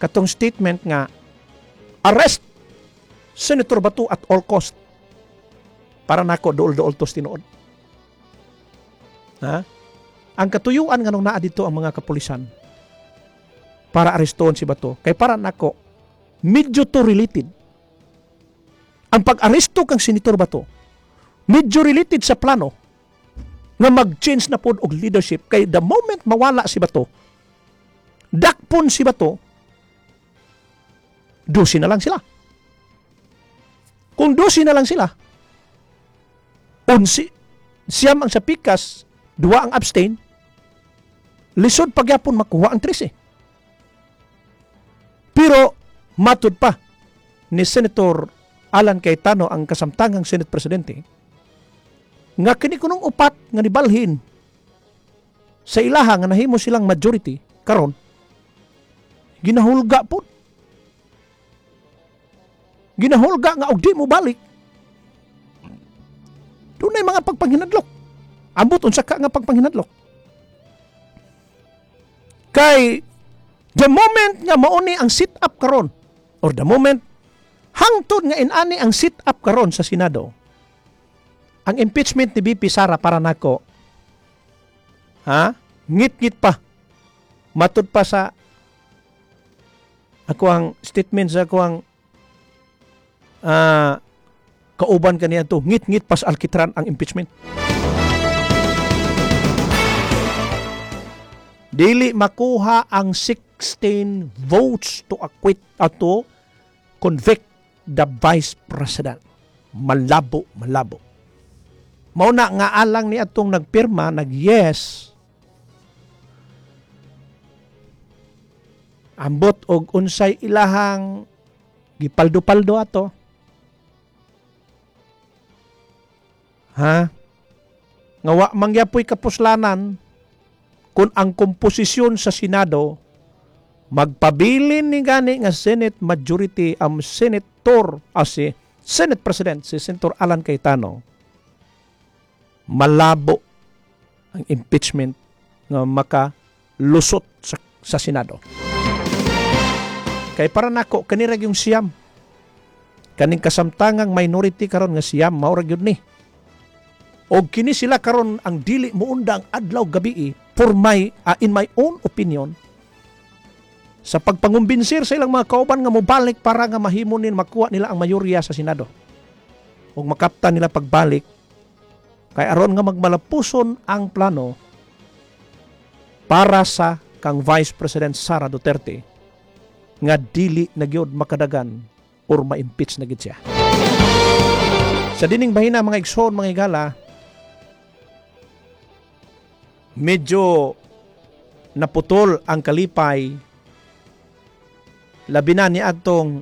katong statement nga arrest Senator Bato at all cost. Para nako dool-dool tos tinuod. Ha? Ang katuyuan nga nung naa dito ang mga kapulisan para arestoon si Bato kay para nako medyo to related. Ang pag-aresto kang Senator Bato medyo related sa plano nga mag-change na pod og leadership kay the moment mawala si Bato, dakpon si Bato, dosi na lang sila. Kung dosi na lang sila, 11 siyam ang sa pikas, 2 ang abstain, lisod pagyapon makuha ang 13. Pero matud pa ni Senator Alan Cayetano ang kasamtangang Senate Presidente nga kini kunong upat nga nibalhin sa ilaha nga nahimo silang majority karon ginahulga po. Ginahulga nga og di mo balik. Doon ay mga pagpanghinadlok. Ambot unsa ka nga pagpanghinadlok. Kay the moment nga mauni ang sit up karon or the moment hangtod nga inani ang sit up karon sa Senado, ang impeachment ni BP Sara para nako, ngit-ngit pa, matud pa sa ako ang statement sa ako ang kauban kaniya to, ngit-ngit pa sa alkitran ang impeachment. Dili makuha ang 16 votes to acquit at to convict the Vice President. Malabo. Mauna nga alang ni atong nagpirma, nag-yes. Ambot og unsay ilahang gipaldo-paldo ato. Nga wa mangyapoy kapuslanan kung ang komposisyon sa Senado magpabilin ni gani nga Senate majority ang senator si Senate President si Senator Alan Cayetano, malabo ang impeachment nga makalusot sa Senado. Kay para nako kanira yung siyam kaning kasamtangang minority karon nga siyam mao ra gyud ni. Og kini sila karon ang dili muunda ang adlaw gabi for in my own opinion sa pagpangumbinsir sa ilang mga kauban nga mobalik para nga mahimo nin makuha nila ang mayorya sa Senado. Og makapta nila pagbalik kay aron nga magmalapuson ang plano para sa kang Vice President Sara Duterte nga dili na gyud makadagan or ma-impeach na gid siya. Sa dining bahina mga igsoon, mga higala, medyo naputol ang kalipay labi na ni adtong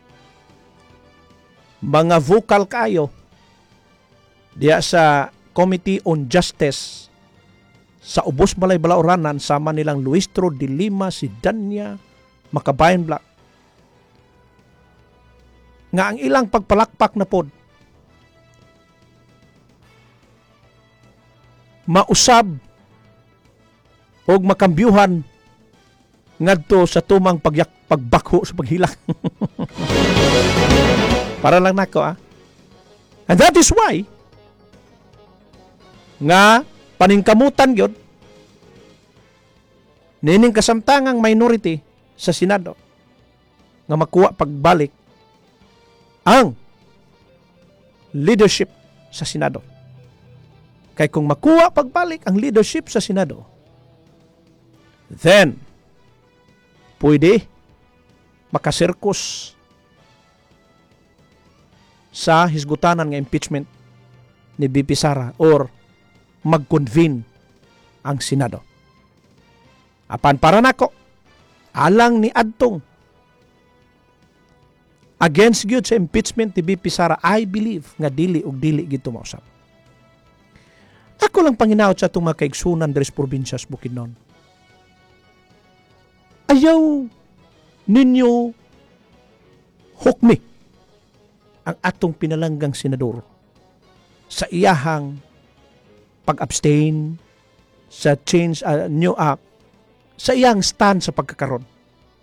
mga vocal kayo diya sa Committee on Justice sa Ubos Balay Balaoranan sama nilang Luistro de Lima, si Danya Makabayan Black nga ang ilang pagpalakpak na pod mausab og makambyuhan ngadto sa tumang pagbakho sa paghilak. Para lang nako And that is why nga paningkamutan gyud nining kasamtangang minority sa Senado nga makuha pagbalik ang leadership sa Senado. Kay kung makuha pagbalik ang leadership sa Senado, then pwede makasirkus sa hisgutanan nga impeachment ni BP Sara or mag-convene ang Senado. Apan para nako, alang ni adtong against gyud sa impeachment ni BP Sara, I believe nga dili og dili gid mausap. Ako lang panginaot sa itong mga kaigsunan deres probinsyas Bukidnon. Ayaw ninyo hukmi ang atong pinalanggang senador sa iyahang pag-abstain sa change sa iyang stand sa pagkakaroon.